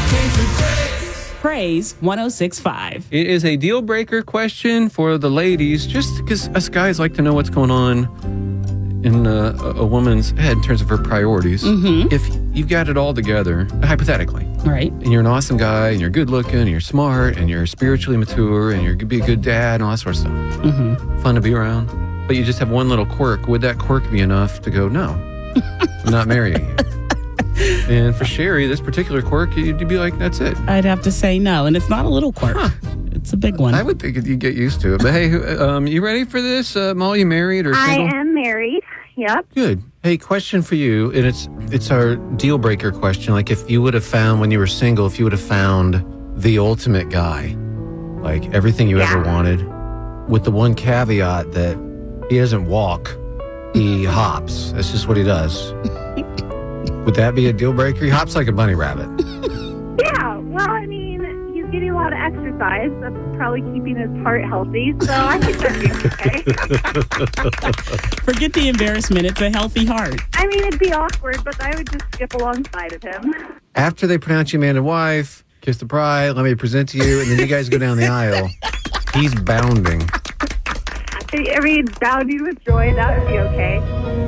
Praise 106.5. It is a deal breaker question for the ladies, just because us guys like to know what's going on in a woman's head in terms of her priorities. Mm-hmm. If you've got it all together, hypothetically, Right. and you're an awesome guy, and you're good looking, and you're smart, and you're spiritually mature, and you're be a good dad, and all that sort of stuff. Mm-hmm. Fun to be around. But you just have one little quirk. Would that quirk be enough to go, no, I'm not marrying you? And for Sherry, this particular quirk, you'd be like, that's it. I'd have to say no, and it's not a little quirk. Huh. It's a big one. I would think you'd get used to it. But hey, you ready for this? Molly, you married or single? I am married. Yep. Good. Hey, question for you, and it's our deal breaker question. Like, if you would have found when you were single, if you would have found the ultimate guy, like everything you ever wanted, with the one caveat that he doesn't walk, he hops. That's just what he does. Would that be a deal breaker? He hops like a bunny rabbit. Yeah. Well, I mean, he's getting a lot of exercise. That's probably keeping his heart healthy. So I think that'd be okay. Forget the embarrassment. It's a healthy heart. I mean, it'd be awkward, but I would just skip alongside of him. After they pronounce you man and wife, kiss the bride, let me present to you, and then you guys go down the aisle, he's bounding. I mean, bounding with joy, that would be okay.